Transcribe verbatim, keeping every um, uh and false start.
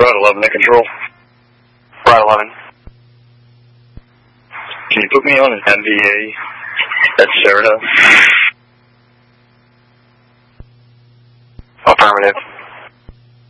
Rod eleven to control. Rod eleven. Can you put me on an M V A at Cerrito? Affirmative.